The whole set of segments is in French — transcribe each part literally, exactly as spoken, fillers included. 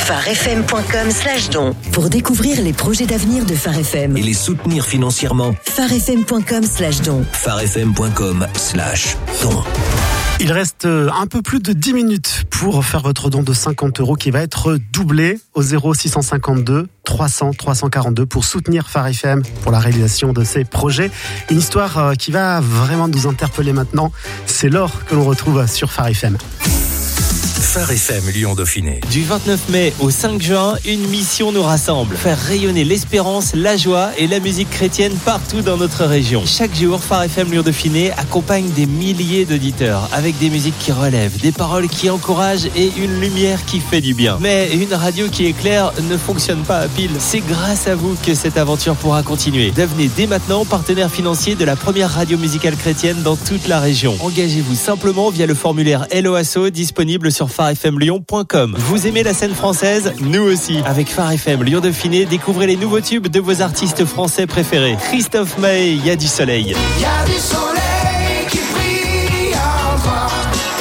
pharefm.com slash don pour découvrir les projets d'avenir de Phare F M et les soutenir financièrement. pharefm.com slash don pharefm.com slash don. Il reste un peu plus de dix minutes pour faire votre don de cinquante euros qui va être doublé au zéro six cent cinquante-deux trois cents trois cent quarante-deux pour soutenir Phare F M pour la réalisation de ces projets. Une histoire qui va vraiment nous interpeller maintenant, c'est Laure que l'on retrouve sur Phare F M. Phare F M Lyon Dauphiné. Du vingt-neuf mai au cinq juin, une mission nous rassemble. Faire rayonner l'espérance, la joie et la musique chrétienne partout dans notre région. Chaque jour, Phare F M Lyon Dauphiné accompagne des milliers d'auditeurs avec des musiques qui relèvent, des paroles qui encouragent et une lumière qui fait du bien. Mais une radio qui éclaire ne fonctionne pas à pile. C'est grâce à vous que cette aventure pourra continuer. Devenez dès maintenant partenaire financier de la première radio musicale chrétienne dans toute la région. Engagez-vous simplement via le formulaire Hello Asso disponible sur phare f m lyon point com. Vous aimez la scène française ? Nous aussi. Avec Phare F M Lyon Dauphiné, découvrez les nouveaux tubes de vos artistes français préférés. Christophe Maé, Il y a du soleil. Il y a du soleil qui brille encore,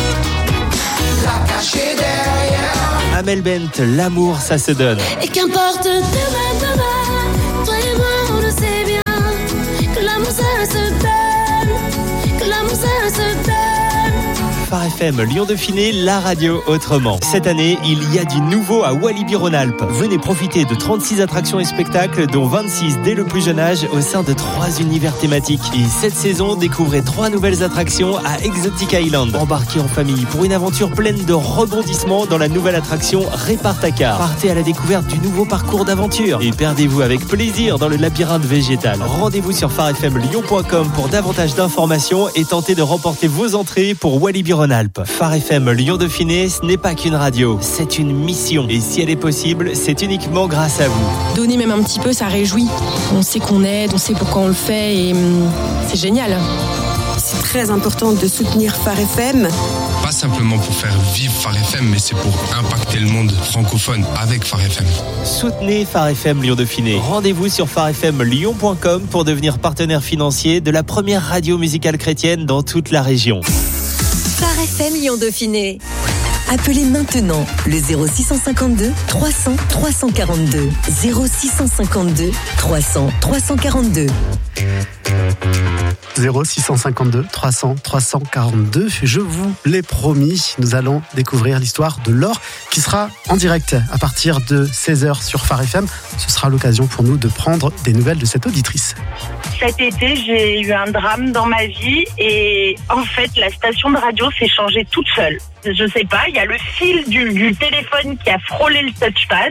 la cachée derrière. Amel Bent, L'amour, ça se donne. Et qu'importe demain, demain, toi et moi on le sait bien, que l'amour ça se donne, que l'amour ça se donne. Phare F M Lyon Dauphiné, la radio autrement. Cette année, il y a du nouveau à Walibi-Rhône-Alpes. Venez profiter de trente-six attractions et spectacles, dont vingt-six dès le plus jeune âge, au sein de trois univers thématiques. Et cette saison, découvrez trois nouvelles attractions à Exotic Island. Embarquez en famille pour une aventure pleine de rebondissements dans la nouvelle attraction Répart-à-Car. Partez à la découverte du nouveau parcours d'aventure et perdez-vous avec plaisir dans le labyrinthe végétal. Rendez-vous sur phare f m lyon point com pour davantage d'informations et tentez de remporter vos entrées pour Walibi-Rhône-Alpes. Phare F M Lyon Dauphiné, ce n'est pas qu'une radio, c'est une mission. Et si elle est possible, c'est uniquement grâce à vous. Donner même un petit peu, ça réjouit. On sait qu'on aide, on sait pourquoi on le fait et hum, c'est génial. C'est très important de soutenir Phare F M. Pas simplement pour faire vivre Phare F M, mais c'est pour impacter le monde francophone avec Phare F M. Soutenez Phare F M Lyon Dauphiné. Rendez-vous sur phare f m lyon point com pour devenir partenaire financier de la première radio musicale chrétienne dans toute la région. Phare F M Lyon Dauphiné. Appelez maintenant le zéro six cent cinquante-deux trois cents trois cent quarante-deux. zéro six cent cinquante-deux trois cents trois cent quarante-deux. zéro six cent cinquante-deux trois cents trois cent quarante-deux. Je vous l'ai promis, nous allons découvrir l'histoire de Laure qui sera en direct à partir de seize heures sur Phare F M. Ce sera l'occasion pour nous de prendre des nouvelles de cette auditrice. Cet été, j'ai eu un drame dans ma vie et en fait, la station de radio s'est changée toute seule. Je sais pas, il y a le fil du, du téléphone qui a frôlé le touchpad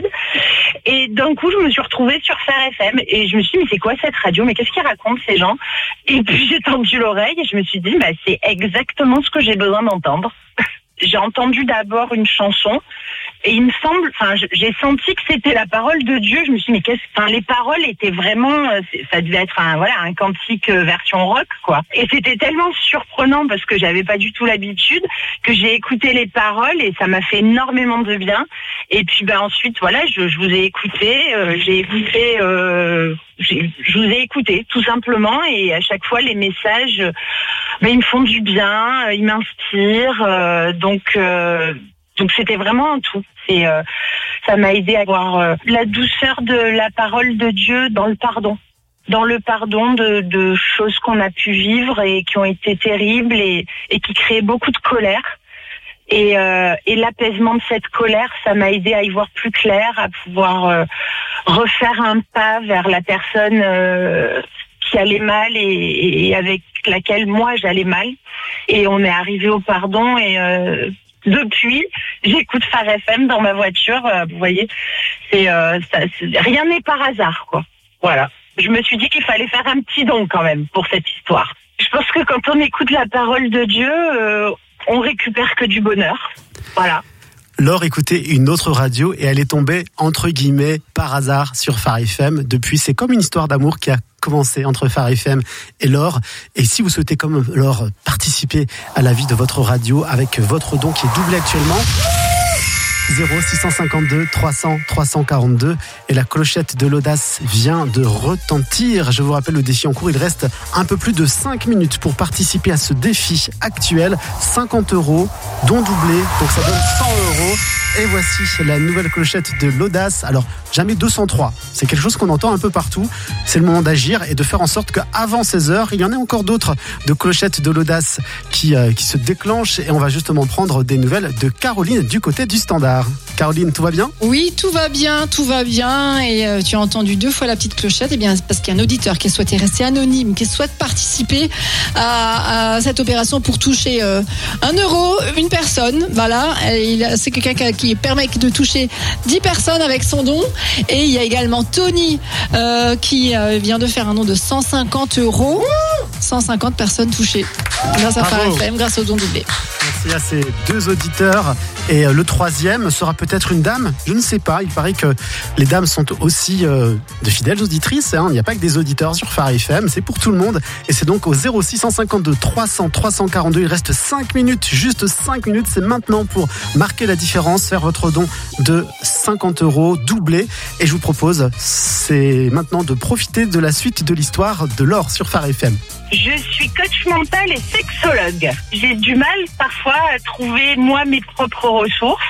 et d'un coup, je me suis retrouvée sur Phare F M et je me suis dit, mais c'est quoi cette radio ? Mais qu'est-ce qu'ils racontent ces gens ? Et puis j'ai tendu l'oreille et je me suis dit, bah, c'est exactement ce que j'ai besoin d'entendre. J'ai entendu d'abord une chanson et il me semble, enfin, j'ai senti que c'était la parole de Dieu. Je me suis dit, mais qu'est-ce, enfin, les paroles étaient vraiment, ça devait être un, voilà, un cantique version rock, quoi. Et c'était tellement surprenant parce que j'avais pas du tout l'habitude que j'ai écouté les paroles et ça m'a fait énormément de bien. Et puis, ben, ensuite, voilà, je, je vous ai écouté, euh, j'ai écouté, euh, j'ai, je vous ai écouté, tout simplement, et à chaque fois, les messages, ben, ils me font du bien, ils m'inspirent, euh, donc, euh, Donc c'était vraiment un tout. Et euh, ça m'a aidé à voir euh, la douceur de la parole de Dieu dans le pardon. Dans le pardon de, de choses qu'on a pu vivre et qui ont été terribles et, et qui créaient beaucoup de colère. Et, euh, et l'apaisement de cette colère, ça m'a aidé à y voir plus clair, à pouvoir euh, refaire un pas vers la personne euh, qui allait mal et, et avec laquelle moi j'allais mal. Et on est arrivé au pardon et... Euh, Depuis, j'écoute Phare F M dans ma voiture. Euh, vous voyez, c'est, euh, ça, c'est rien n'est par hasard, quoi. Voilà. Je me suis dit qu'il fallait faire un petit don quand même pour cette histoire. Je pense que quand on écoute la parole de Dieu, euh, on récupère que du bonheur. Voilà. Laure écoutait une autre radio et elle est tombée, entre guillemets, par hasard sur Phare F M. Depuis, c'est comme une histoire d'amour qui a commencé entre Phare F M et Laure. Et si vous souhaitez, comme Laure, participer à la vie de votre radio avec votre don qui est doublé actuellement, zéro six cent cinquante-deux trois cents trois cent quarante-deux et la clochette de l'audace vient de retentir. Je vous rappelle le défi en cours, il reste un peu plus de cinq minutes pour participer à ce défi actuel. cinquante euros, don doublé, donc ça donne cent euros. Et voici la nouvelle clochette de l'audace. Alors, jamais deux cent trois. C'est quelque chose qu'on entend un peu partout. C'est le moment d'agir et de faire en sorte qu'avant seize heures, il y en ait encore d'autres de clochettes de l'audace qui, euh, qui se déclenchent. Et on va justement prendre des nouvelles de Caroline du côté du standard. Caroline, tout va bien ? Oui, tout va bien, tout va bien. Et euh, tu as entendu deux fois la petite clochette. Eh bien, c'est parce qu'il y a un auditeur qui a souhaité rester anonyme, qui souhaite participer à, à cette opération pour toucher euh, un euro, une personne. Voilà. Et il, c'est quelqu'un qui, qui permet de toucher dix personnes avec son don. Et il y a également Tony euh, qui euh, vient de faire un don de cent cinquante euros. cent cinquante personnes touchées grâce à Phare F M, grâce au don doublé. Merci à ces deux auditeurs. Et le troisième sera peut-être une dame. Je ne sais pas. Il paraît que les dames sont aussi euh, de fidèles auditrices. Hein. Il n'y a pas que des auditeurs sur Phare F M. C'est pour tout le monde. Et c'est donc au zéro six cent cinquante-deux trois cents trois cent quarante-deux. Il reste cinq minutes. Juste cinq minutes. C'est maintenant pour marquer la différence. Faire votre don de cinquante euros doublé. Et je vous propose, c'est maintenant de profiter de la suite de l'histoire de Laure sur Phare F M. Je suis coach mental et sexologue. J'ai du mal parfois à trouver moi mes propres ressources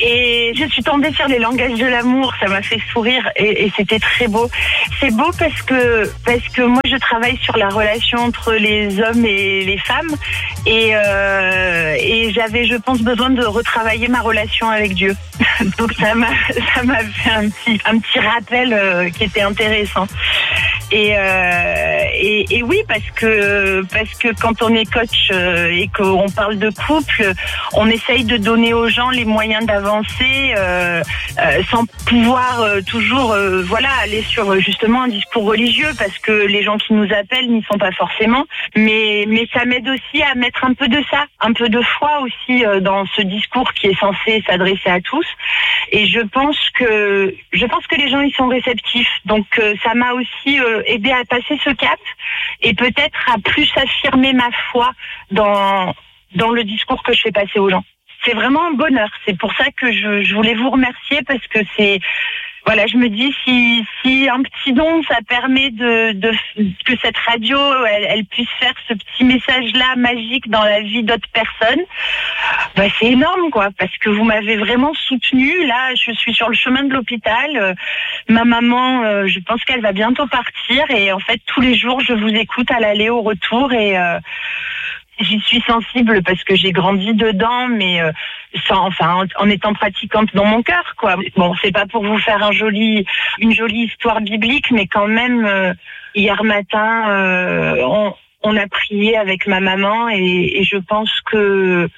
et je suis tombée sur les langages de l'amour. Ça m'a fait sourire et, et c'était très beau. C'est beau parce que parce que moi je travaille sur la relation entre les hommes et les femmes et euh, et j'avais je pense besoin de retravailler ma relation avec Dieu. Donc ça m'a ça m'a fait un petit un petit rappel euh, qui était intéressant. Et, euh, et et oui parce que parce que quand on est coach euh, et qu'on parle de couple, on essaye de donner aux gens les moyens d'avancer euh, euh, sans pouvoir euh, toujours euh, voilà aller sur justement un discours religieux parce que les gens qui nous appellent n'y sont pas forcément. Mais mais ça m'aide aussi à mettre un peu de ça, un peu de foi aussi euh, dans ce discours qui est censé s'adresser à tous. Et je pense que je pense que les gens ils sont réceptifs. Donc euh, ça m'a aussi euh, aidé à passer ce cap et peut-être à plus affirmer ma foi dans dans le discours que je fais passer aux gens. C'est vraiment un bonheur. C'est pour ça que je, je voulais vous remercier parce que c'est voilà, je me dis si si un petit don ça permet de, de que cette radio elle, elle puisse faire ce petit message là magique dans la vie d'autres personnes, bah c'est énorme quoi parce que vous m'avez vraiment soutenue. Là, je suis sur le chemin de l'hôpital. Euh, ma maman, euh, je pense qu'elle va bientôt partir et en fait tous les jours je vous écoute à l'aller au retour et euh, j'y suis sensible parce que j'ai grandi dedans, mais euh, sans, enfin, en, en étant pratiquante dans mon cœur, quoi. Bon, c'est pas pour vous faire un joli, une jolie histoire biblique, mais quand même, euh, hier matin, euh, on, on a prié avec ma maman et, et je pense que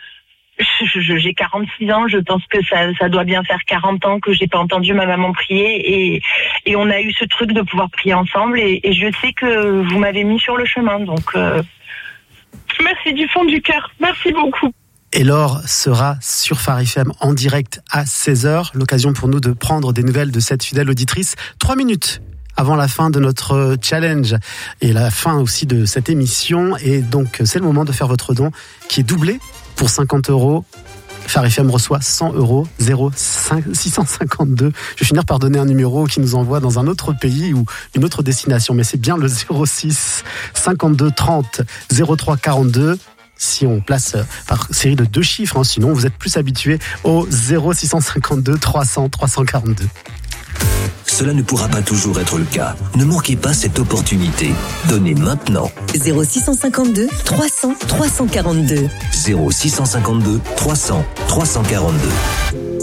je, je, j'ai quarante-six ans, je pense que ça, ça doit bien faire quarante ans que j'ai pas entendu ma maman prier et, et on a eu ce truc de pouvoir prier ensemble et, et je sais que vous m'avez mis sur le chemin, donc. Euh, Merci du fond du cœur. Merci beaucoup. Et Laure sera sur Phare F M en direct à seize heures. L'occasion pour nous de prendre des nouvelles de cette fidèle auditrice. Trois minutes avant la fin de notre challenge et la fin aussi de cette émission. Et donc, c'est le moment de faire votre don qui est doublé pour cinquante euros. Phare F M reçoit cent euros, zéro six cent cinquante-deux. Je vais finir par donner un numéro qui nous envoie dans un autre pays ou une autre destination, mais c'est bien le zéro six cinquante-deux trente zéro trois quarante-deux. Si on place par série de deux chiffres, hein, sinon vous êtes plus habitué au zéro six cinquante-deux trois cents trois cent quarante-deux. Cela ne pourra pas toujours être le cas. Ne manquez pas cette opportunité. Donnez maintenant. zéro six cinquante-deux trois cents trois cent quarante-deux. zéro six cinquante-deux trois cents trois cent quarante-deux.